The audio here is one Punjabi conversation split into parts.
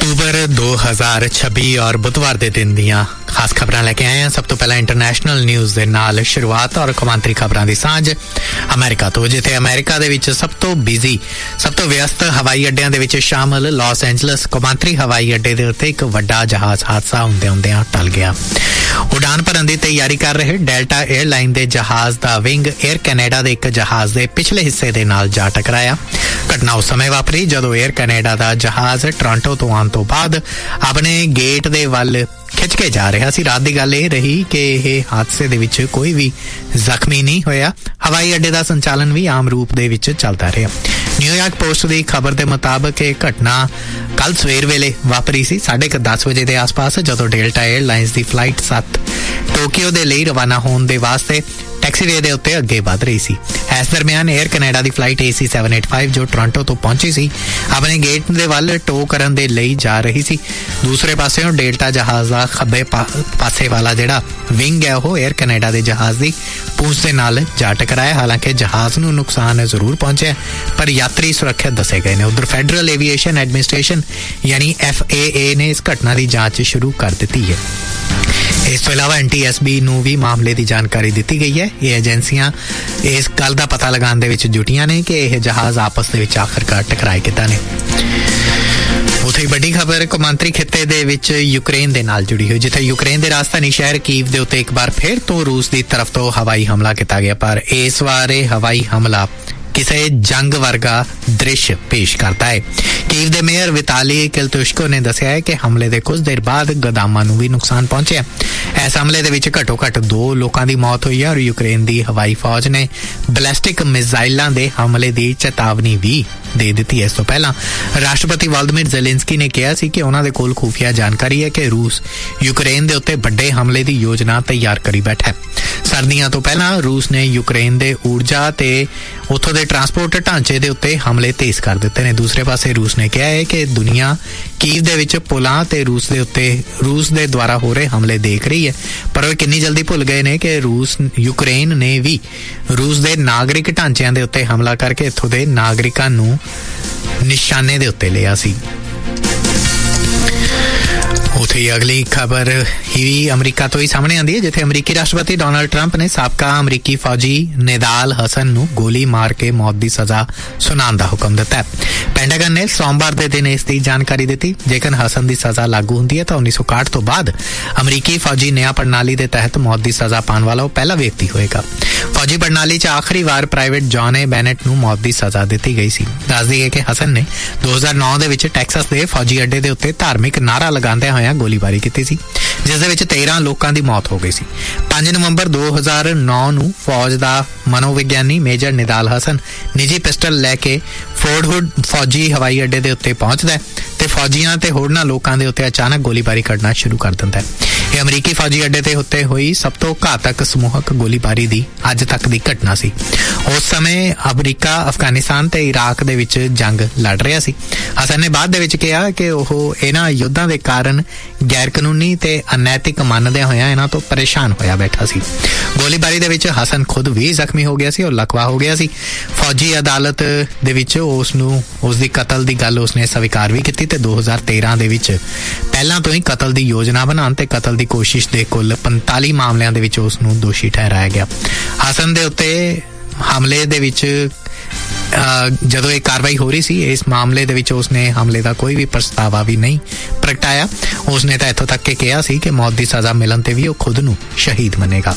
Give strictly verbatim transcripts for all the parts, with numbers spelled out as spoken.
अक्तूबर दो हज़ार छब्बी और बुधवार के दिन दियां खास खबरां लेके आए हैं। सब तो पहला इंटरनेशनल न्यूज़ दे नाल शुरुआत और कौमांतरी खबरां दी सांझ अमेरिका तो, जिथे अमेरिका दे विच सब तो बिजी सब तो व्यस्त हवाई अड्डियां दे विच शामिल लॉस एंजलस कौमांतरी हवाई अड्डे दे उत्ते एक वड्डा जहाज हादसा हुंदे हुंदे टल गया। उड़ान भरन दी तैयारी कर रहे डेल्टा एयरलाइन दे जहाज दा विंग एयर कैनेडा दे एक जहाज दे पिछले हिस्से दे नाल जा टकराया। घटना उस समय वापरी जदों एयर कैनेडा दा जहाज टोरंटो तो आउण तो बाद अपने गेट दे वल खिंच के जा रहा सी। रात की गल यह रही कि यह हादसे दे विच कोई भी जख्मी नहीं होया। हवाई अड्डे का संचालन भी आम रूप दे विच चलता रहा। न्यूयॉर्क पोस्ट की खबर के मुताबिक यह घटना कल सवेर वेले वापरी सी साढ़े दस बजे के आस पास जदों डेल्टा एयरलाइंस की फ्लाइट सत्त टोक्यो के लिए रवाना होने के वास्ते टैक्सीवे के उत्ते अगे वध रही सी। इस दरम्यान एयर कैनेडा की फ्लाइट ए सी सैवन एट फाइव जो टोरंटो तो पहुंची सी अपने गेट के वल टो करन दे लई जा रही सी। दूसरे पासों डेल्टा जहाज का खब्बे पा, पासे वाला जिहड़ा विंग है वह एयर कैनेडा के जहाज की पूंछ के नाल जा टकराया। हालांकि जहाज नूं नुकसान जरूर पहुंचा पर यात्री सुरक्षित दसे गए ने। उधर फैडरल एविएशन एडमिनिस्ट्रेशन यानी एफ ए ए ने इस घटना की जांच शुरू कर दी है। इस तो इलावा एन टी एस बी नूं भी मामले की जानकारी दी गई है। ये एजेंसियां इस गल का पता लगाने विच जुटियां ने कि यह जहाज आपस दे विच आखिरकार टकराए किदां ने। उत्थे बड़ी खबर कौमांतरी खिते दे विच यूक्रेन दे नाल जुड़ी हुई, जिथे यूक्रेन दे राजधानी शहर कीव दे उत्ते एक बार फिर तो रूस की तरफ तो हवाई हमला किया गया, पर इस बार हवाई हमला किसी जंग वर्गा दृश्य पेश करता है। कीव दे मेयर विताली किल्तुश्को ने दस्या है कि हमले के कुछ देर बाद गोदामां नूं भी नुकसान पहुंचा। इस हमले दे विच घट्टो घट्ट दो लोगों की मौत हुई है और यूक्रेन की हवाई फौज ने बैलिस्टिक मिसाइलों के हमले की चेतावनी भी दे दी है। इस तो पहला राष्ट्रपति वोलोदिमीर ज़ेलेंस्की ने कहा सी कि उन्हां दे कोल खुफिया जानकारी है कि रूस यूक्रेन के उत्ते बड़े हमले की योजना तैयार करी बैठा है। सर्दियों तो पहला रूस ने यूक्रेन के ऊर्जा ते उत्थों दे ट्रांसपोर्ट ढांचे के उत्ते हमले तेज कर दिते ने। दूसरे पासे रूस ने कहा है कि दुनिया कीव दे विच पुलां ते रूस दे उत्ते रूस दे द्वारा हो रहे हमले देख रही है, पर वह कितनी जल्दी भुल गए ने कि रूस यूक्रेन ने भी रूस दे नागरिक ढांचिਆਂ ਦੇ उत्ते हमला करके इत्थों दे नागरिकां नूं निशाने दे उत्ते लिया सी। उत्थे अगली खबर ही अमरीका तो ही सामने आती है, जिथे अमरीकी राष्ट्रपति डोनाल्ड ट्रंप ने साबका अमरीकी फौजी निदाल हसन नूं गोली मार के मौत की सजा सुनाने का हुक्म दिता है। पेंटागन ने सोमवार के दिन इसकी जानकारी दी। जेकर हसन की सजा लागू होंदी है तो उन्नीस सौ इकाहठ तो बाद अमरीकी फौजी न्याय प्रणाली के तहत मौत की सजा पाने वाला वह पहला व्यक्ति होएगा। फौजी प्रणाली च आखिरी बार प्राइवेट जॉन ए बैनेट नूं मौत की सजा दी गई सी। दस दी है कि हसन ने दो हज़ार नौ दे विच टैक्सस के फौजी अड्डे के उत्ते धार्मिक नारा लगांदे होया गोलीबारी की सी, जिस दे विच तेरह लोगों की मौत हो गई सी। पांच नवंबर दो हज़ार नौ नूं फौज का मनोविग्यानी मेजर निदाल हसन निजी पिस्टल लैके फोर्ट हुड फौजी हवाई अड्डे के उत्ते पहुंचदा है ते फौजियां ते होरनां लोकां दे उत्ते अचानक गोलीबारी करना शुरू कर दिंदा है। यह अमरीकी फौजी अड्डे ते उत्ते हुई सब तो घातक समूहक गोलीबारी दी अज तक की घटना सी। उस समय अमरीका अफगानिस्तान ते इराक दे विच जंग लड़ रहा सी। हसन ने बाद दे विच कहा कि वह इन्हां युद्धां दे कारण गैर कानूनी ते अनैतिक मनदे होया इन्हां तो परेशान होया बैठा सी। गोलीबारी दे विच हसन खुद भी जख्मी हो गया सी और लकवा हो गया सी। फौजी अदालत दे विच उस नूं उस दी कतल दी गल उसने स्वीकार भी की ते दो हज़ार तेरह दे विच पहलां तो ही कतल दी योजना बनाउण ते कतल दी कोशिश दे कुल पैंतालीस मामलिਆਂ ਦੇ ਵਿੱਚ ਉਸ ਨੂੰ ਦੋਸ਼ੀ ਠਹਿਰਾਇਆ ਗਿਆ। हसन ਦੇ ਉੱਤੇ हमले ਦੇ ਵਿੱਚ ਜਦੋਂ ਇਹ ਕਾਰਵਾਈ ਹੋ ਰਹੀ ਸੀ ਇਸ ਮਾਮਲੇ ਦੇ ਵਿੱਚ ਉਸਨੇ ਹਮਲੇ ਦਾ ਕੋਈ ਵੀ ਪ੍ਰਸਤਾਵਾ ਵੀ ਨਹੀਂ ਪ੍ਰਗਟਾਇਆ। ਉਸਨੇ ਤਾਂ ਇੱਥੋਂ ਤੱਕ ਕਿ ਕਿਹਾ ਸੀ ਕਿ ਮੌਤ ਦੀ ਸਜ਼ਾ ਮਿਲਣ ਤੇ ਵੀ ਉਹ ਖੁਦ ਨੂੰ ਸ਼ਹੀਦ ਮੰਨੇਗਾ।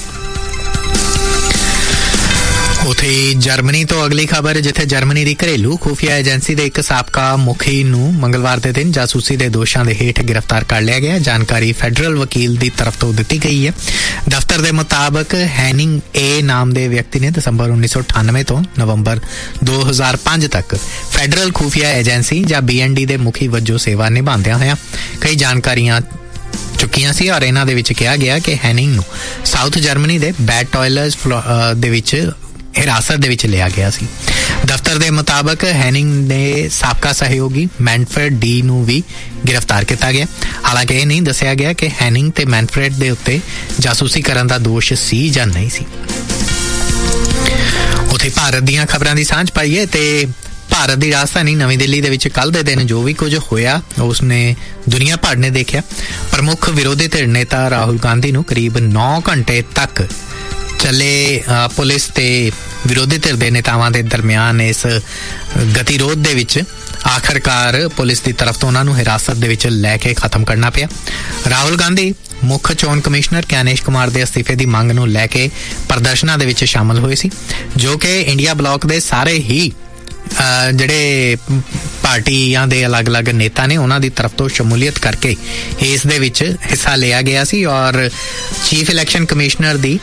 उत्थे जर्मनी तो अगली खबर, जिथे जर्मनी की घरेलू खुफिया एजेंसी के एक साबका मुखी नूं मंगलवार के दिन जासूसी के दोषों के हेठ गिरफ्तार कर लिया गया। जानकारी फैडरल वकील की तरफ तो दी गई है। दफ्तर के मुताबिक हैनिंग ए नाम के व्यक्ति ने दिसंबर उन्नीस सौ अठानवे तो नवंबर दो हज़ार पांच तक फैडरल खुफिया एजेंसी या बी एन डी के मुखी वजों सेवा निभांदियां होया कई जानकारियां चुकियां सी और इन्हां दे विच कहा गया कि हैनिंग नूं साउथ जर्मनी के बैड टॉयलर्स दे विच हिरासत दे विच लिया गया सी। दफ्तर के मुताबिक हैनिंग ने साबका सहयोगी मैनफ्रेड डी नूं भी गिरफ्तार किया गया। हालांकि यह नहीं दसिया गया कि हैनिंग ते मैनफ्रेड दे उत्ते जासूसी करन दा दोष सी जां नहीं सी। उत्थे भारत दीयां खबरां दी सांझ पाईए ते ਭਾਰਤ ਦੀ ਰਾਜਧਾਨੀ ਨਵੀਂ ਦਿੱਲੀ ਦੇ ਵਿੱਚ ਕੱਲ੍ਹ ਦੇ ਦਿਨ ਜੋ ਵੀ ਕੁਝ ਹੋਇਆ ਉਸਨੇ ਦੁਨੀਆ ਭਰ ਨੇ ਦੇਖਿਆ। ਪ੍ਰਮੁੱਖ ਵਿਰੋਧੀ ਧਿਰ ਨੇਤਾ ਰਾਹੁਲ ਗਾਂਧੀ ਨੂੰ ਕਰੀਬ ਨੌ ਘੰਟੇ ਤੱਕ ਚੱਲੇ ਪੁਲਿਸ ਤੇ ਵਿਰੋਧੀ ਧਿਰ ਦੇ ਨੇਤਾਵਾਂ ਦੇ ਦਰਮਿਆਨ ਇਸ ਗਤੀਰੋਧ ਦੇ ਵਿੱਚ ਆਖਰਕਾਰ ਪੁਲਿਸ ਦੀ ਤਰਫ ਤੋਂ ਉਹਨਾਂ ਨੂੰ ਹਿਰਾਸਤ ਦੇ ਵਿੱਚ ਲੈ ਕੇ ਖਤਮ ਕਰਨਾ ਪਿਆ। ਰਾਹੁਲ ਗਾਂਧੀ ਮੁੱਖ ਚੋਣ ਕਮਿਸ਼ਨਰ ਗਿਆਨੇਸ਼ ਕੁਮਾਰ ਦੇ ਅਸਤੀਫੇ ਦੀ ਮੰਗ ਨੂੰ ਲੈ ਕੇ ਪ੍ਰਦਰਸ਼ਨਾਂ ਦੇ ਵਿੱਚ ਸ਼ਾਮਲ ਹੋਏ ਸੀ, ਜੋ ਕਿ ਇੰਡੀਆ ਬਲਾਕ ਦੇ ਸਾਰੇ ਹੀ ਜਿਹੜੇ ਪਾਰਟੀਆਂ ਦੇ ਅਲੱਗ-ਅਲੱਗ ਨੇਤਾ ਨੇ ਉਹਨਾਂ ਦੀ ਤਰਫ ਤੋਂ ਸ਼ਮੂਲੀਅਤ ਕਰਕੇ ਇਸ ਦੇ ਵਿੱਚ ਹਿੱਸਾ ਲਿਆ ਗਿਆ ਸੀ ਔਰ ਚੀਫ ਇਲੈਕਸ਼ਨ ਕਮਿਸ਼ਨਰ ਦੀ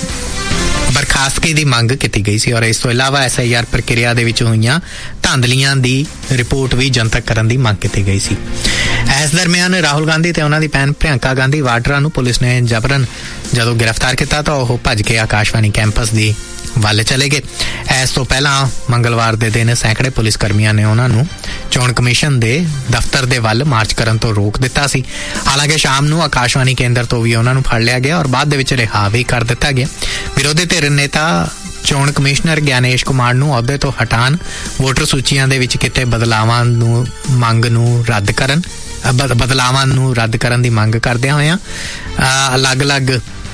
ਬਰਖਾਸਤਗੀ ਦੀ ਮੰਗ ਕੀਤੀ ਗਈ ਸੀ ਔਰ ਇਸ ਤੋਂ ਇਲਾਵਾ ਐਸ ਆਈ ਆਰ ਪ੍ਰਕਿਰਿਆ ਦੇ ਵਿੱਚ ਹੋਈਆਂ ਧਾਂਦਲੀਆਂ ਦੀ ਰਿਪੋਰਟ ਵੀ ਜਨਤਕ ਕਰਨ ਦੀ ਮੰਗ ਕੀਤੀ ਗਈ ਸੀ। ਇਸ ਦਰਮਿਆਨ ਰਾਹੁਲ ਗਾਂਧੀ ਤੇ ਉਹਨਾਂ ਦੀ ਭੈਣ ਪ੍ਰਿਯੰਕਾ ਗਾਂਧੀ ਵਾਡਰਾ ਨੂੰ ਪੁਲਿਸ ਨੇ ਜਬਰਨ ਜਦੋਂ ਗ੍ਰਿਫਤਾਰ ਕੀਤਾ ਤਾਂ ਉਹ ਭੱਜ ਕੇ ਆਕਾਸ਼ਵਾਣੀ ਕੈਂਪਸ ਦੀ ਵੱਲ ਚਲੇ ਗਏ। ਇਸ ਤੋਂ ਪਹਿਲਾਂ ਮੰਗਲਵਾਰ ਦੇ ਦਿਨ ਸੈਂਕੜੇ ਪੁਲਿਸ ਕਰਮੀਆਂ ਨੇ ਉਹਨਾਂ ਨੂੰ ਚੋਣ ਕਮਿਸ਼ਨ ਦੇ ਦਫ਼ਤਰ ਦੇ ਵੱਲ ਮਾਰਚ ਕਰਨ ਤੋਂ ਰੋਕ ਦਿੱਤਾ ਸੀ। ਹਾਲਾਂਕਿ ਸ਼ਾਮ ਨੂੰ ਆਕਾਸ਼ਵਾਣੀ ਕੇਂਦਰ ਤੋਂ ਵੀ ਉਹਨਾਂ ਨੂੰ ਫੜ ਲਿਆ ਗਿਆ ਔਰ ਬਾਅਦ ਦੇ ਵਿੱਚ ਰਿਹਾ ਵੀ ਕਰ ਦਿੱਤਾ ਗਿਆ। ਵਿਰੋਧੀ ਧਿਰ ਨੇਤਾ ਚੋਣ ਕਮਿਸ਼ਨਰ ਗਿਆਨੇਸ਼ ਕੁਮਾਰ ਨੂੰ ਅਹੁਦੇ ਤੋਂ ਹਟਾਉਣ, ਵੋਟਰ ਸੂਚੀਆਂ ਦੇ ਵਿੱਚ ਕੀਤੇ ਬਦਲਾਵਾਂ ਨੂੰ ਮੰਗ ਨੂੰ ਰੱਦ ਕਰਨ ਬਦਲਾਵਾਂ ਨੂੰ ਰੱਦ ਕਰਨ ਦੀ ਮੰਗ ਕਰਦਿਆਂ ਹੋਇਆਂ ਅਲੱਗ-ਅਲੱਗ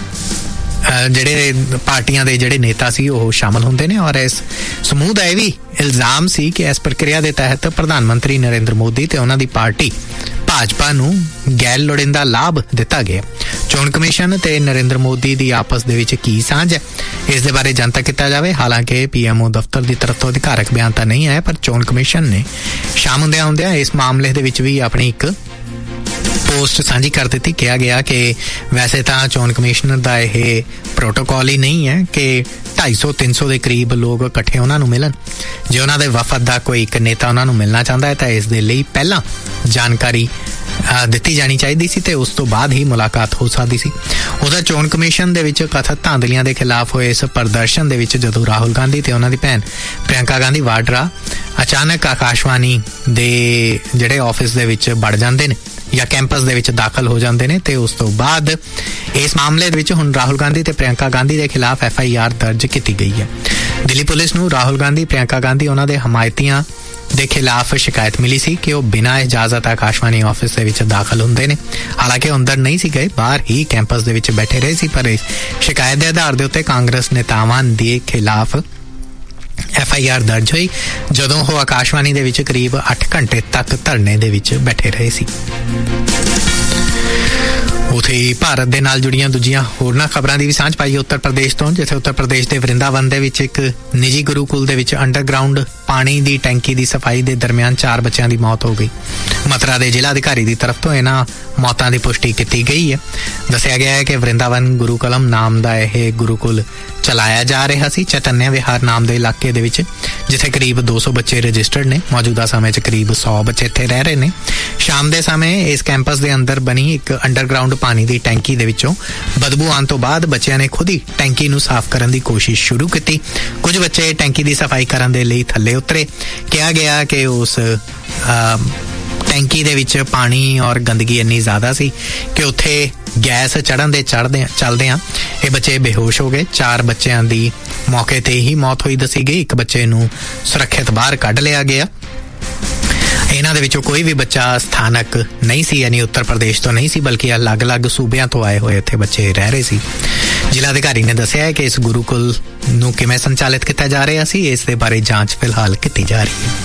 ਜਿਹੜੇ ਪਾਰਟੀਆਂ ਦੇ ਜਿਹੜੇ ਨੇਤਾ ਸੀ ਉਹ ਸ਼ਾਮਲ ਹੁੰਦੇ ਨੇ ਔਰ ਇਸ ਸਮੂਹ ਦਾ ਇਹ ਵੀ ਇਲਜ਼ਾਮ ਸੀ ਕਿ ਇਸ ਪ੍ਰਕਿਰਿਆ ਦੇ ਤਹਿਤ ਪ੍ਰਧਾਨ ਮੰਤਰੀ ਨਰਿੰਦਰ ਮੋਦੀ ਤੇ ਉਹਨਾਂ ਦੀ ਪਾਰਟੀ ਭਾਜਪਾ ਨੂੰ ਗੈਰ ਲੋੜੀਂਦਾ ਲਾਭ ਦਿੱਤਾ ਗਿਆ। ਚੋਣ ਕਮਿਸ਼ਨ ਤੇ ਨਰਿੰਦਰ ਮੋਦੀ ਦੀ ਆਪਸ ਦੇ ਵਿੱਚ ਕੀ ਸਾਂਝ ਹੈ, ਇਸ ਦੇ ਬਾਰੇ ਜਨਤਕ ਕੀਤਾ ਜਾਵੇ। ਹਾਲਾਂਕਿ ਪੀ ਐਮ ਓ ਦਫ਼ਤਰ ਦੀ ਤਰਫ ਤੋਂ ਅਧਿਕਾਰਕ ਬਿਆਨ ਤਾਂ ਨਹੀਂ ਆਇਆ, ਪਰ ਚੋਣ ਕਮਿਸ਼ਨ ਨੇ ਸ਼ਾਮ ਹੁੰਦਿਆਂ ਹੁੰਦਿਆਂ ਇਸ ਮਾਮਲੇ ਦੇ ਵਿੱਚ ਵੀ ਆਪਣੀ ਇੱਕ ਪੋਸਟ ਸਾਂਝੀ ਕਰ ਦਿੱਤੀ। ਕਿਹਾ ਗਿਆ ਕਿ ਵੈਸੇ ਤਾਂ ਚੋਣ ਕਮਿਸ਼ਨਰ ਦਾ ਇਹ ਪ੍ਰੋਟੋਕਾਲ ਹੀ ਨਹੀਂ ਹੈ ਕਿ ਢਾਈ ਸੌ ਤਿੰਨ ਸੌ ਦੇ ਕਰੀਬ ਲੋਕ ਇਕੱਠੇ ਉਹਨਾਂ ਨੂੰ ਮਿਲਣ। ਜੇ ਉਹਨਾਂ ਦੇ ਵਫਦ ਦਾ ਕੋਈ ਇੱਕ ਨੇਤਾ ਉਹਨਾਂ ਨੂੰ ਮਿਲਣਾ ਚਾਹੁੰਦਾ ਹੈ ਤਾਂ ਇਸ ਦੇ ਲਈ ਪਹਿਲਾਂ ਜਾਣਕਾਰੀ ਦਿੱਤੀ ਜਾਣੀ ਚਾਹੀਦੀ ਸੀ ਤੇ ਉਸ ਤੋਂ ਬਾਅਦ ਹੀ ਮੁਲਾਕਾਤ ਹੋ ਸਕਦੀ ਸੀ। ਉਹਦਾ ਚੋਣ ਕਮਿਸ਼ਨ ਦੇ ਵਿੱਚ ਕਥਿਤ ਧਾਂਦਲੀਆਂ ਦੇ ਖਿਲਾਫ ਹੋਏ ਇਸ ਪ੍ਰਦਰਸ਼ਨ ਦੇ ਵਿੱਚ ਜਦੋਂ ਰਾਹੁਲ ਗਾਂਧੀ ਤੇ ਉਹਨਾਂ ਦੀ ਭੈਣ ਪ੍ਰਿਯੰਕਾ ਗਾਂਧੀ ਵਾਡਰਾ ਅਚਾਨਕ ਆਕਾਸ਼ਵਾਣੀ ਦੇ ਜਿਹੜੇ ਆਫਿਸ ਦੇ ਵਿੱਚ ਵੜ ਜਾਂਦੇ ਨੇ ਜਾਂ ਕੈਂਪਸ ਦੇ ਵਿੱਚ ਦਾਖਲ ਹੋ ਜਾਂਦੇ ਨੇ ਤੇ ਉਸ ਤੋਂ ਬਾਅਦ ਇਸ ਮਾਮਲੇ ਦੇ ਵਿੱਚ ਹੁਣ ਰਾਹੁਲ ਗਾਂਧੀ ਤੇ ਪ੍ਰਿਯੰਕਾ ਗਾਂਧੀ ਦੇ ਖਿਲਾਫ ਐਫ ਆਈ ਆਰ ਦਰਜ ਕੀਤੀ ਗਈ ਹੈ। ਦਿੱਲੀ ਪੁਲਿਸ ਨੂੰ ਰਾਹੁਲ ਗਾਂਧੀ, ਪ੍ਰਿਯੰਕਾ ਗਾਂਧੀ ਉਹਨਾਂ ਦੇ ਹਮਾਇਤੀਆਂ ਦੇ ਖਿਲਾਫ ਸ਼ਿਕਾਇਤ ਮਿਲੀ ਸੀ ਕਿ ਉਹ ਬਿਨਾਂ ਇਜਾਜ਼ਤ ਆਕਾਸ਼ਵਾਣੀ ਆਫਿਸ ਦੇ ਵਿੱਚ ਦਾਖਲ ਹੁੰਦੇ ਨੇ। ਹਾਲਾਂਕਿ ਅੰਦਰ ਨਹੀਂ ਸੀ ਗਏ, ਬਾਹਰ ਹੀ ਕੈਂਪਸ ਦੇ ਵਿੱਚ ਬੈਠੇ ਰਹੇ ਸੀ, ਪਰ ਇਸ ਸ਼ਿਕਾਇਤ ਦੇ ਆਧਾਰ ਦੇ ਉੱਤੇ ਕਾਂਗਰਸ ਨੇਤਾਵਾਂ ਦੇ ਖਿਲਾਫ ਐਫ ਆਈ ਆਰ ਦਰਜ ਹੋਈ ਜਦੋਂ ਉਹ ਆਕਾਸ਼ਵਾਣੀ ਦੇ ਵਿੱਚ ਕਰੀਬ ਅੱਠ ਘੰਟੇ ਤੱਕ ਧਰਨੇ ਦੇ ਵਿੱਚ ਬੈਠੇ ਰਹੇ ਸੀ। ਉੱਥੇ ਭਾਰਤ ਦੇ ਨਾਲ ਜੁੜੀਆਂ ਦੂਜੀਆਂ ਹੋਰਨਾਂ ਖਬਰਾਂ ਦੀ ਵੀ ਸਾਂਝ ਪਾਈ ਉੱਤਰ ਪ੍ਰਦੇਸ਼ ਤੋਂ, ਜਿੱਥੇ ਉੱਤਰ ਪ੍ਰਦੇਸ਼ ਦੇ ਵਰਿੰਦਾਵਨ ਦੇ ਵਿੱਚ ਇੱਕ ਨਿੱਜੀ ਗੁਰੂਕੁਲ ਦੇ ਵਿੱਚ ਅੰਡਰਗਰਾਊਂਡ ਪਾਣੀ ਦੀ ਟੈਂਕੀ ਦੀ ਸਫਾਈ ਦੇ ਦਰਮਿਆਨ ਚਾਰ ਬੱਚਿਆਂ ਦੀ ਮੌਤ ਹੋ ਗਈ। ਮਥੁਰਾ ਦੇ ਜ਼ਿਲ੍ਹਾ ਅਧਿਕਾਰੀ ਦੀ ਤਰਫ ਤੋਂ ਇਹਨਾਂ ਮੌਤਾਂ ਦੀ ਪੁਸ਼ਟੀ ਕੀਤੀ ਗਈ ਹੈ। ਦੱਸਿਆ ਗਿਆ ਹੈ ਕਿ ਵਰਿੰਦਾਵਨ ਗੁਰੂਕਲਮ ਨਾਮ ਦਾ ਇਹ ਗੁਰੂਕੁਲ ਚਲਾਇਆ ਜਾ ਰਿਹਾ ਸੀ ਚੈਤਨਿਆ ਵਿਹਾਰ ਨਾਮ ਦੇ ਇਲਾਕੇ ਦੇ ਵਿੱਚ, ਜਿੱਥੇ ਕਰੀਬ ਦੋ ਸੌ ਬੱਚੇ ਰਜਿਸਟਰਡ ਨੇ। ਮੌਜੂਦਾ ਸਮੇਂ 'ਚ ਕਰੀਬ ਸੌ ਬੱਚੇ ਇੱਥੇ ਰਹਿ ਰਹੇ ਨੇ। ਸ਼ਾਮ ਦੇ ਸਮੇਂ ਇਸ ਕੈਂਪਸ ਦੇ ਅੰਦਰ ਬਣੀ ਇੱਕ ਅੰਡਰਗਰਾਊਂਡ ਪਾਣੀ ਦੀ ਟੈਂਕੀ ਦੇ ਵਿੱਚੋਂ ਬਦਬੂ ਆਉਣ ਤੋਂ ਬਾਅਦ ਬੱਚਿਆਂ ਨੇ ਖੁਦ ਹੀ ਟੈਂਕੀ ਨੂੰ ਸਾਫ਼ ਕਰਨ ਦੀ ਕੋਸ਼ਿਸ਼ ਸ਼ੁਰੂ ਕੀਤੀ। ਕੁਝ ਬੱਚੇ ਟੈਂਕੀ ਦੀ ਸਫਾਈ ਕਰਨ ਦੇ ਲਈ ਥੱਲੇ ਉਤਰੇ। ਕਿਹਾ ਗਿਆ ਕਿ ਉਸ ਟੈਂਕੀ ਦੇ ਵਿੱਚ ਪਾਣੀ ਔਰ ਗੰਦਗੀ ਇੰਨੀ ਜ਼ਿਆਦਾ ਸੀ ਕਿ ਉੱਥੇ ਗੈਸ ਚੜ੍ਹਨ ਦੇ ਚੜ੍ਹਦੇ ਚੱਲਦਿਆਂ ਇਹ ਬੱਚੇ ਬੇਹੋਸ਼ ਹੋ ਗਏ। ਚਾਰ ਬੱਚਿਆਂ ਦੀ ਮੌਕੇ ਤੇ ਹੀ ਮੌਤ ਹੋਈ ਦੱਸੀ ਗਈ। ਇੱਕ ਬੱਚੇ ਨੂੰ ਸੁਰੱਖਿਅਤ ਬਾਹਰ ਕੱਢ ਲਿਆ ਗਿਆ। ਇਹਨਾਂ ਦੇ ਵਿੱਚੋਂ ਕੋਈ ਵੀ ਬੱਚਾ ਸਥਾਨਕ ਨਹੀਂ ਸੀ, ਯਾਨੀ ਉੱਤਰ ਪ੍ਰਦੇਸ਼ ਤੋਂ ਨਹੀਂ ਸੀ, ਬਲਕਿ ਅਲੱਗ-ਅਲੱਗ ਸੂਬਿਆਂ ਤੋਂ ਆਏ ਹੋਏ ਇੱਥੇ ਬੱਚੇ ਰਹਿ ਰਹੇ ਸੀ। ਜ਼ਿਲ੍ਹਾ ਅਧਿਕਾਰੀ ਨੇ ਦੱਸਿਆ ਹੈ ਕਿ ਇਸ ਗੁਰੂਕੁਲ ਨੂੰ ਕਿਵੇਂ ਸੰਚਾਲਿਤ ਕੀਤਾ ਜਾ ਰਿਹਾ ਸੀ, ਇਸ ਦੇ ਬਾਰੇ ਜਾਂਚ ਫਿਲਹਾਲ ਕੀਤੀ ਜਾ ਰਹੀ ਹੈ।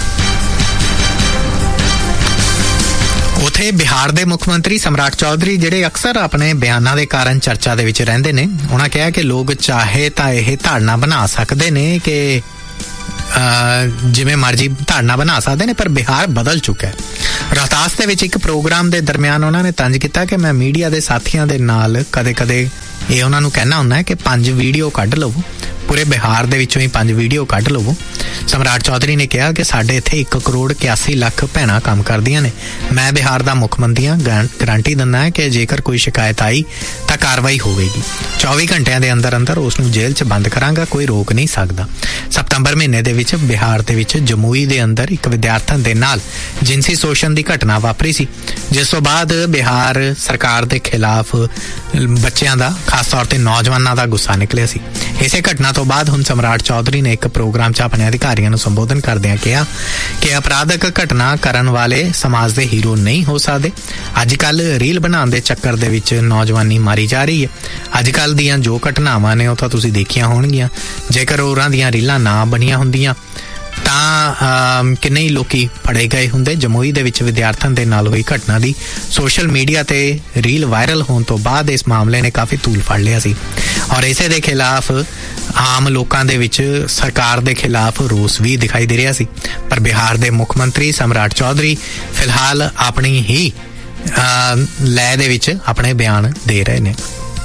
ਉੱਥੇ ਬਿਹਾਰ ਦੇ ਮੁੱਖ ਮੰਤਰੀ ਸਮਰਾਟ ਚੌਧਰੀ, ਜਿਹੜੇ ਅਕਸਰ ਆਪਣੇ ਬਿਆਨਾਂ ਦੇ ਕਾਰਨ ਚਰਚਾ ਦੇ ਵਿੱਚ ਰਹਿੰਦੇ ਨੇ, ਉਹਨਾਂ ਕਿਹਾ ਕਿ ਲੋਕ ਚਾਹੇ ਤਾਂ ਇਹ ਧਾਰਨਾ ਬਣਾ ਸਕਦੇ ਨੇ ਕਿ ਜਿਵੇਂ ਮਰਜ਼ੀ ਧਾਰਨਾ ਬਣਾ ਸਕਦੇ ਨੇ, ਪਰ ਬਿਹਾਰ ਬਦਲ ਚੁੱਕਾ ਹੈ। ਰੋਹਤਾਸ ਦੇ ਵਿੱਚ ਇੱਕ ਪ੍ਰੋਗਰਾਮ ਦੇ ਦਰਮਿਆਨ ਉਹਨਾਂ ਨੇ ਤੰਜ ਕੀਤਾ ਕਿ ਮੈਂ ਮੀਡੀਆ ਦੇ ਸਾਥੀਆਂ ਦੇ ਨਾਲ ਕਦੇ-ਕਦੇ ਇਹ ਉਹਨਾਂ ਨੂੰ ਕਹਿਣਾ ਹੁੰਦਾ ਹੈ ਕਿ ਪੰਜ ਵੀਡੀਓ ਕੱਢ ਲਵੋ, ਪੂਰੇ ਬਿਹਾਰ ਦੇ ਵਿੱਚੋਂ ਹੀ ਪੰਜ ਵੀਡੀਓ ਕੱਢ ਲਵੋ। ਸਮਰਾਟ ਚੌਧਰੀ ਨੇ ਕਿਹਾ ਕਿ ਸਾਡੇ ਇੱਥੇ ਇੱਕ ਕਰੋੜ ਇਕਿਆਸੀ ਲੱਖ ਭੈਣਾਂ ਕੰਮ ਕਰਦੀਆਂ ਨੇ। ਮੈਂ ਬਿਹਾਰ ਦਾ ਮੁੱਖ ਮੰਤਰੀ ਹਾਂ, ਗਰੰਟੀ ਦਿੰਦਾ ਹੈ ਕਿ ਜੇਕਰ ਕੋਈ ਸ਼ਿਕਾਇਤ ਆਈ ਤਾਂ ਕਾਰਵਾਈ ਹੋਵੇਗੀ। ਚੌਵੀ ਘੰਟਿਆਂ ਦੇ ਅੰਦਰ ਅੰਦਰ ਉਸ ਨੂੰ ਜੇਲ੍ਹ 'ਚ ਬੰਦ ਕਰਾਂਗਾ, ਕੋਈ ਰੋਕ ਨਹੀਂ ਸਕਦਾ। ਸਤੰਬਰ ਮਹੀਨੇ ਦੇ ਵਿੱਚ ਬਿਹਾਰ ਦੇ ਵਿੱਚ ਜਮੂਈ ਦੇ ਅੰਦਰ ਇੱਕ ਵਿਦਿਆਰਥਣ ਦੇ ਨਾਲ ਜਿਨਸੀ ਸ਼ੋਸ਼ਣ ਦੀ ਘਟਨਾ ਵਾਪਰੀ ਸੀ, ਜਿਸ ਤੋਂ ਬਾਅਦ ਬਿਹਾਰ ਸਰਕਾਰ ਦੇ ਖਿਲਾਫ ਬੱਚਿਆਂ ਦਾ, ਖਾਸ ਤੌਰ ਤੇ ਨੌਜਵਾਨਾਂ ਦਾ ਗੁੱਸਾ ਨਿਕਲਿਆ ਸੀ। ਇਸੇ ਘਟਨਾ ਤੋਂ ਬਾਅਦ ਹੁਣ ਸਮਰਾਟ ਚੌਧਰੀ ਨੇ ਇੱਕ ਪ੍ਰੋਗਰਾਮ 'ਚ ਆਪਣੇ ਅਧਿਕਾਰੀਆਂ ਨੂੰ ਸੰਬੋਧਨ ਕਰਦਿਆਂ ਕਿਹਾ ਕਿ ਅਪਰਾਧਕ ਘਟਨਾ ਕਰਨ ਵਾਲੇ ਸਮਾਜ ਦੇ ਹੀਰੋ ਨਹੀਂ ਹੋ ਸਕਦੇ। ਅੱਜ ਕੱਲ ਰੀਲ ਬਣਾਉਣ ਦੇ ਚੱਕਰ ਦੇ ਵਿੱਚ ਨੌਜਵਾਨੀ ਮਾਰੀ ਜਾ ਰਹੀ ਹੈ। ਅੱਜ ਕੱਲ ਦੀਆਂ ਜੋ ਘਟਨਾਵਾਂ ਨੇ ਉਹ ਤਾਂ ਤੁਸੀਂ ਦੇਖੀਆਂ ਹੋਣਗੀਆਂ। ਜੇਕਰ ਉਹਨਾਂ ਦੀਆਂ ਰੀਲਾਂ ਨਾ ਬਣੀਆਂ ਹੁੰਦੀਆਂ ਤਾਂ ਕਿੰਨੇ ਹੀ ਲੋਕੀ ਫੜੇ ਗਏ ਹੁੰਦੇ। ਜਮੂਈ ਦੇ ਵਿੱਚ ਵਿਦਿਆਰਥਣ ਦੇ ਨਾਲ ਹੋਈ ਘਟਨਾ ਦੀ ਸੋਸ਼ਲ ਮੀਡੀਆ ਤੇ ਰੀਲ ਵਾਇਰਲ ਹੋਣ ਤੋਂ ਬਾਅਦ ਇਸ ਮਾਮਲੇ ਨੇ ਕਾਫੀ ਧੂਲ ਫੜ ਲਿਆ ਸੀ ਔਰ ਇਸੇ ਦੇ ਖਿਲਾਫ ਆਮ ਲੋਕਾਂ ਦੇ ਵਿੱਚ ਸਰਕਾਰ ਦੇ ਖਿਲਾਫ ਰੋਸ ਵੀ ਦਿਖਾਈ ਦੇ ਰਿਹਾ ਸੀ। ਪਰ ਬਿਹਾਰ ਦੇ ਮੁੱਖ ਮੰਤਰੀ ਸਮਰਾਟ ਚੌਧਰੀ ਫਿਲਹਾਲ ਆਪਣੀ ਹੀ ਲੈ ਦੇ ਵਿੱਚ ਆਪਣੇ ਬਿਆਨ ਦੇ ਰਹੇ ਨੇ।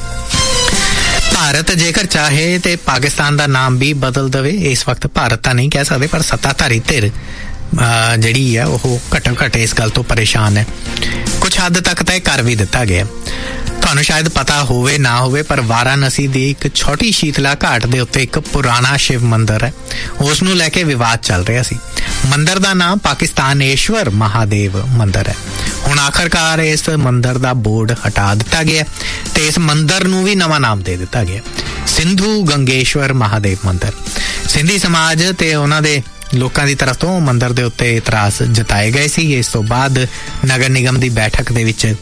ਭਾਰਤ ਜੇਕਰ ਚਾਹੇ ਤੇ ਪਾਕਿਸਤਾਨ ਦਾ ਨਾਮ ਵੀ ਬਦਲ ਦੇਵੇ। ਇਸ ਵਕਤ ਭਾਰਤ ਤਾਂ ਨਹੀਂ ਕਹਿ ਸਕਦੇ ਪਰ ਸੱਤਾਧਾਰੀ ਧਿਰ ਜਿਹੜੀ ਹੈ ਉਹ ਘੱਟੋ ਘੱਟ ਇਸ ਗੱਲ ਤੋਂ ਪਰੇਸ਼ਾਨ ਹੈ। ਕੁਝ ਹੱਦ ਤੱਕ ਤਾਂ ਇਹ ਕਰ ਵੀ ਦਿੱਤਾ ਗਿਆ। ਤੁਹਾਨੂੰ ਸ਼ਾਇਦ ਪਤਾ ਹੋਵੇ ਨਾ ਹੋਵੇ ਪਰ ਵਾਰਾਣਸੀ ਦੀ ਇੱਕ ਛੋਟੀ ਸ਼ੀਤਲਾ ਘਾਟ ਦੇ ਉੱਤੇ ਇੱਕ ਪੁਰਾਣਾ ਸ਼ਿਵ ਮੰਦਰ ਹੈ। ਉਸ ਨੂੰ ਲੈ ਕੇ ਵਿਵਾਦ ਚੱਲ ਰਿਹਾ ਸੀ। ਮੰਦਰ ਦਾ ਨਾਮ ਪਾਕਿਸਤਾਨੇਸ਼ਵਰ ਮਹਾਦੇਵ ਮੰਦਰ ਹੈ। ਹੁਣ ਆਖਰਕਾਰ ਇਸ ਮੰਦਰ ਦਾ ਬੋਰਡ ਹਟਾ ਦਿੱਤਾ ਗਿਆ ਤੇ ਇਸ ਮੰਦਰ ਨੂੰ ਵੀ ਨਵਾਂ ਨਾਮ ਦੇ ਦਿੱਤਾ ਗਿਆ, ਸਿੰਧੂ ਗੰਗੇਸ਼ਵਰ ਮਹਾਦੇਵ ਮੰਦਰ। ਸਿੰਧੀ ਸਮਾਜ ਤੇ ਉਹਨਾਂ ਦੇ ਲੋਕਾਂ ਦੀ ਤਰਫ ਤੋਂ ਮੰਦਰ ਦੇ ਉੱਤੇ ਇਤਰਾਜ਼ ਜਤਾਏ ਗਏ ਸੀ। ਇਸ ਤੋਂ ਬਾਅਦ ਨਗਰ ਨਿਗਮ ਦੀ ਬੈਠਕ ਦੇ ਵਿੱਚ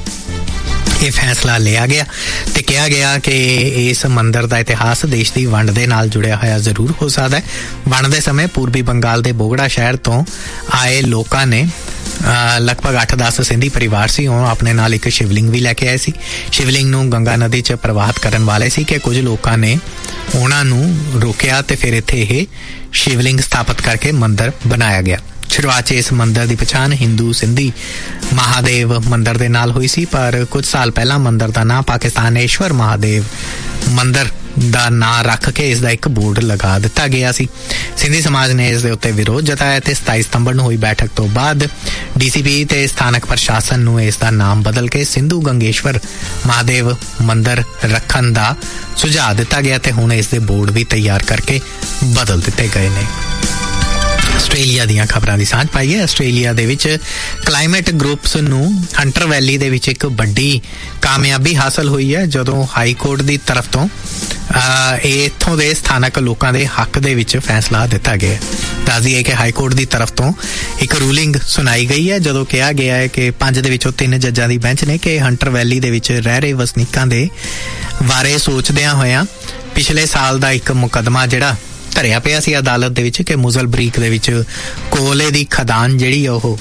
ਇਹ ਫੈਸਲਾ ਲਿਆ ਗਿਆ ਤੇ ਕਿਹਾ ਗਿਆ ਕਿ ਇਸ ਮੰਦਰ ਦਾ ਇਤਿਹਾਸ ਦੇਸ਼ ਦੀ ਵੰਡ ਦੇ ਨਾਲ ਜੁੜਿਆ ਹੋਇਆ ਜ਼ਰੂਰ ਹੋ ਸਕਦਾ ਹੈ। ਵੰਡ ਦੇ ਸਮੇਂ ਪੂਰਬੀ ਬੰਗਾਲ ਦੇ ਬੋਗੜਾ ਸ਼ਹਿਰ ਤੋਂ ਆਏ ਲੋਕਾਂ ਨੇ ਲਗਭਗ ਅੱਠ ਦਸ ਸਿੰਧੀ ਪਰਿਵਾਰ ਸੀ, ਉਹ ਆਪਣੇ ਨਾਲ ਇੱਕ ਸ਼ਿਵਲਿੰਗ ਵੀ ਲੈ ਕੇ ਆਏ ਸੀ। ਸ਼ਿਵਲਿੰਗ ਨੂੰ ਗੰਗਾ ਨਦੀ 'ਚ ਪ੍ਰਵਾਹਿਤ ਕਰਨ ਵਾਲੇ ਸੀ ਕਿ ਕੁਝ ਲੋਕਾਂ ਨੇ ਉਹਨਾਂ ਨੂੰ ਰੋਕਿਆ ਤੇ ਫਿਰ ਇੱਥੇ ਇਹ ਸ਼ਿਵਲਿੰਗ ਸਥਾਪਿਤ ਕਰਕੇ ਮੰਦਰ ਬਣਾਇਆ ਗਿਆ। ਸ਼ੁਰੂਆਤ 'ਚ ਇਸ ਮੰਦਰ ਦੀ ਪਛਾਣ ਹਿੰਦੂ ਸਿੰਧੀ ਮਹਾਦੇਵ ਮੰਦਰ ਦੇ ਨਾਲ ਹੋਈ ਸੀ ਪਰ ਕੁਝ ਸਾਲ ਪਹਿਲਾਂ ਮੰਦਰ ਦਾ ਨਾਂ ਪਾਕਿਸਤਾਨੇਸ਼ਵਰ ਮਹਾਦੇਵ ਮੰਦਰ ਦਾ ਨਾਂ ਰੱਖ ਕੇ ਇਸ ਦਾ ਇੱਕ ਬੋਰਡ ਲਗਾ ਦਿੱਤਾ ਗਿਆ ਸੀ। ਸਿੰਧੀ ਸਮਾਜ ਨੇ ਇਸ ਦੇ ਉੱਤੇ ਵਿਰੋਧ ਜਤਾਇਆ ਤੇ ਸਤਾਈ ਸਤੰਬਰ ਨੂੰ ਹੋਈ ਬੈਠਕ ਤੋਂ ਬਾਅਦ ਡੀ ਸੀ ਪੀ ਤੇ ਸਥਾਨਕ ਪ੍ਰਸ਼ਾਸਨ ਨੂੰ ਇਸ ਦਾ ਨਾਮ ਬਦਲ ਕੇ ਸਿੰਧੂ ਗੰਗੇਸ਼ਵਰ ਮਹਾਦੇਵ ਮੰਦਰ ਰੱਖਣ ਦਾ ਸੁਝਾਅ ਦਿੱਤਾ ਗਿਆ ਤੇ ਹੁਣ ਇਸ ਦੇ ਬੋਰਡ ਵੀ ਤਿਆਰ ਕਰਕੇ ਬਦਲ ਦਿੱਤੇ ਗਏ ਨੇ। ਆਸਟ੍ਰੇਲੀਆ ਦੀਆਂ ਖਬਰਾਂ ਦੀ ਸਾਂਝ ਪਾਈਏ। ਆਸਟ੍ਰੇਲੀਆ ਦੇ ਵਿੱਚ ਕਲਾਈਮੇਟ ਗਰੁੱਪਸ ਨੂੰ ਹੰਟਰ ਵੈਲੀ ਦੇ ਵਿੱਚ ਇੱਕ ਵੱਡੀ ਕਾਮਯਾਬੀ ਹਾਸਲ ਹੋਈ ਹੈ ਜਦੋਂ ਹਾਈ ਕੋਰਟ ਦੀ ਤਰਫ ਤੋਂ ਇਹ ਇੱਥੋਂ ਦੇ ਸਥਾਨਕ ਲੋਕਾਂ ਦੇ ਹੱਕ ਦੇ ਵਿੱਚ ਫੈਸਲਾ ਦਿੱਤਾ ਗਿਆ। ਦੱਸ ਦਈਏ ਕਿ ਹਾਈ ਕੋਰਟ ਦੀ ਤਰਫ ਤੋਂ ਇੱਕ ਰੂਲਿੰਗ ਸੁਣਾਈ ਗਈ ਹੈ ਜਦੋਂ ਕਿਹਾ ਗਿਆ ਹੈ ਕਿ ਪੰਜ ਦੇ ਵਿੱਚੋਂ ਤਿੰਨ ਜੱਜਾਂ ਦੀ ਬੈਂਚ ਨੇ ਕਿ ਹੰਟਰ ਵੈਲੀ ਦੇ ਵਿੱਚ ਰਹਿ ਰਹੇ ਵਸਨੀਕਾਂ ਦੇ ਬਾਰੇ ਸੋਚਦਿਆਂ ਹੋਇਆਂ ਪਿਛਲੇ ਸਾਲ ਦਾ ਇੱਕ ਮੁਕੱਦਮਾ ਜਿਹੜਾ ਧਰਿਆ ਪਿਆ ਸੀ ਅਦਾਲਤ ਦੇ ਵਿੱਚ ਕਿ ਮੁਜ਼ਲ ਬਰੀਕ ਦੇ ਵਿੱਚ ਕੋਲੇ ਦੀ ਖਦਾਨ ਜਿਹੜੀ ਉਹ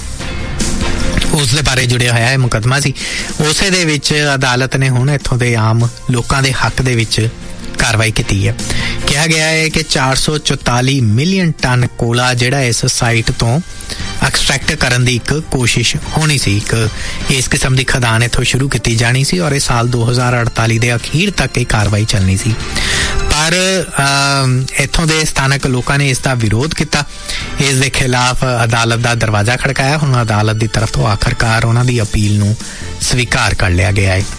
ਉਸ ਦੇ ਬਾਰੇ ਜੁੜਿਆ ਹੋਇਆ ਇਹ ਮੁਕੱਦਮਾ ਸੀ, ਉਸੇ ਦੇ ਵਿੱਚ ਅਦਾਲਤ ਨੇ ਹੁਣ ਇੱਥੋਂ ਦੇ ਆਮ ਲੋਕਾਂ ਦੇ ਹੱਕ ਦੇ ਵਿੱਚ ਕਾਰਵਾਈ ਕੀਤੀ ਹੈ। ਕਿਹਾ ਗਿਆ ਹੈ ਕਿ ਚਾਰ ਸੌ ਚੁਤਾਲੀ ਮਿਲੀਅਨ ਟਨ ਕੋਲਾ ਜਿਹੜਾ ਇਸ ਸਾਈਟ ਤੋਂ ਐਕਸਟ੍ਰੈਕਟ ਕਰਨ ਦੀ ਇੱਕ ਕੋਸ਼ਿਸ਼ ਹੋਣੀ ਸੀ। ਇੱਕ ਇਸ ਕਿਸਮ ਦੀ ਖਦਾਨ ਇੱਥੋਂ ਸ਼ੁਰੂ ਕੀਤੀ ਜਾਣੀ ਸੀ ਔਰ ਇਹ ਸਾਲ ਦੋ ਹਜ਼ਾਰ ਅੜਤਾਲੀ ਦੇ ਅਖੀਰ ਤੱਕ ਇਹ ਕਾਰਵਾਈ ਚੱਲਣੀ ਸੀ ਪਰ ਇੱਥੋਂ ਦੇ ਸਥਾਨਕ ਲੋਕਾਂ ਨੇ ਇਸ ਦਾ ਵਿਰੋਧ ਕੀਤਾ। ਇਸ ਦੇ ਖਿਲਾਫ ਅਦਾਲਤ ਦਾ ਦਰਵਾਜ਼ਾ ਖੜਕਾਇਆ। ਹੁਣ ਅਦਾਲਤ ਦੀ ਤਰਫ ਤੋਂ ਆਖਰਕਾਰ ਉਹਨਾਂ ਦੀ ਅਪੀਲ ਨੂੰ ਸਵੀਕਾਰ ਕਰ ਲਿਆ ਗਿਆ ਹੈ।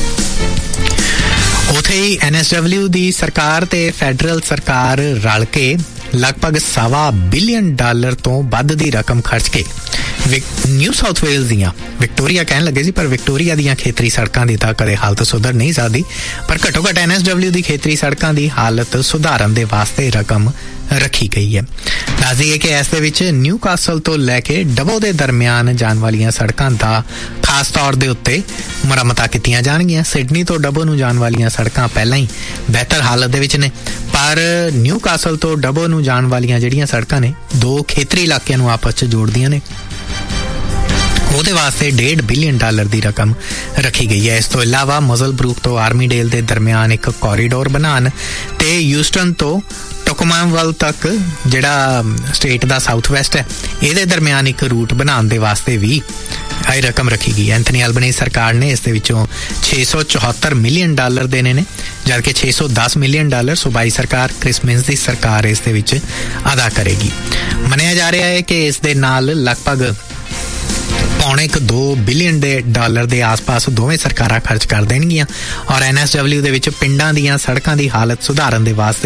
ਉੱਥੇ ਹੀ ਐਨ ਐਸ ਡਬਲਿਊ ਦੀ ਸਰਕਾਰ ਤੇ ਫੈਡਰਲ ਸਰਕਾਰ ਰਲ ਕੇ ਲਗਭਗ ਸਵਾ ਬਿਲੀਅਨ ਡਾਲਰ ਤੋਂ ਵੱਧ ਦੀ ਰਕਮ ਖਰਚ ਕੇ ਨਿਊ ਸਾਊਥ ਵੇਲਜ਼ ਦੀਆਂ ਵਿਕਟੋਰੀਆ ਕਹਿਣ ਲੱਗੇ ਸੀ ਪਰ ਵਿਕਟੋਰੀਆ ਦੀਆਂ ਖੇਤਰੀ ਸੜਕਾਂ ਦੀ ਤਾਂ ਕਦੇ ਹਾਲਤ ਸੁਧਰ ਨਹੀਂ ਸਕਦੀ ਪਰ ਘੱਟੋ ਘੱਟ ਐਨ ਐਸ ਡਬਲਿਊ ਦੀ ਖੇਤਰੀ ਸੜਕਾਂ ਦੀ ਹਾਲਤ ਸੁਧਾਰਨ ਦੇ ਵਾਸਤੇ ਰਕਮ ਰੱਖੀ ਗਈ ਹੈ। ਦੱਸ ਦਈਏ ਕਿ ਇਸ ਦੇ ਵਿੱਚ ਨਿਊ ਕਾਸਲ ਤੋਂ ਲੈ ਕੇ ਡਬੋ ਦੇ ਦਰਮਿਆਨ ਜਾਣ ਵਾਲੀਆਂ ਸੜਕਾਂ ਦਾ ਖਾਸ ਤੌਰ ਦੇ ਉੱਤੇ ਮੁਰੰਮਤਾਂ ਕੀਤੀਆਂ ਜਾਣਗੀਆਂ। ਸਿਡਨੀ ਤੋਂ ਡਬੋ ਨੂੰ ਜਾਣ ਵਾਲੀਆਂ ਸੜਕਾਂ ਪਹਿਲਾਂ ਹੀ ਬਿਹਤਰ ਹਾਲਤ ਦੇ ਵਿੱਚ ਨੇ ਪਰ ਨਿਊ ਕਾਸਲ ਤੋਂ ਡਬੋ ਨੂੰ ਜਾਣ ਵਾਲੀਆਂ ਜਿਹੜੀਆਂ ਸੜਕਾਂ ਨੇ ਦੋ ਖੇਤਰੀ ਇਲਾਕਿਆਂ ਨੂੰ ਆਪਸ 'ਚ ਜੋੜਦੀਆਂ ਨੇ ਉਹਦੇ ਵਾਸਤੇ ਡੇਢ ਬਿਲੀਅਨ ਡਾਲਰ ਦੀ ਰਕਮ ਰੱਖੀ ਗਈ ਹੈ। ਇਸ ਤੋਂ ਇਲਾਵਾ ਮਜ਼ਲ ਬਰੂਕ ਤੋਂ ਆਰਮੀਡੇਲ ਦੇ ਦਰਮਿਆਨ ਇੱਕ ਕੋਰੀਡੋਰ ਬਣਾਉਣ ਤੇ ਯੂਸਟਨ ਤੋਂ ਟੋਕੋਮਾਵਲ ਤੱਕ ਜਿਹੜਾ ਸਟੇਟ ਦਾ ਸਾਊਥ ਵੈਸਟ ਹੈ ਇਹਦੇ ਦਰਮਿਆਨ ਇੱਕ ਰੂਟ ਬਣਾਉਣ ਦੇ ਵਾਸਤੇ ਵੀ ਇਹ ਰਕਮ ਰੱਖੀ ਗਈ ਹੈ। ਐਂਥਨੀ ਐਲਬਨੀਜ਼ ਸਰਕਾਰ ਨੇ ਇਸ ਦੇ ਵਿੱਚੋਂ ਛੇ ਸੌ ਚੁਹੱਤਰ ਮਿਲੀਅਨ ਡਾਲਰ ਦੇਣੇ ਨੇ ਜਦਕਿ ਛੇ ਸੌ ਦਸ ਮਿਲੀਅਨ ਡਾਲਰ ਸੂਬਾਈ ਸਰਕਾਰ ਕ੍ਰਿਸ ਮਿੰਸ ਦੀ ਸਰਕਾਰ ਇਸ ਦੇ ਵਿੱਚ ਅਦਾ ਕਰੇਗੀ। ਮੰਨਿਆ ਜਾ ਰਿਹਾ ਹੈ ਕਿ ਇਸ ਦੇ ਨਾਲ ਲਗਭਗ ਪੌਣੇ ਇੱਕ ਦੋ ਬਿਲੀਅਨ ਦੇ ਡਾਲਰ ਦੇ ਆਸ-ਪਾਸ ਦੋਵੇਂ ਸਰਕਾਰਾਂ ਖਰਚ ਕਰ ਦੇਣਗੀਆਂ ਔਰ ਐਨ ਐਸ ਡਬਲਿਊ ਦੇ ਵਿੱਚ ਪਿੰਡਾਂ ਦੀਆਂ ਸੜਕਾਂ ਦੀ ਹਾਲਤ ਸੁਧਾਰਨ ਦੇ ਵਾਸਤੇ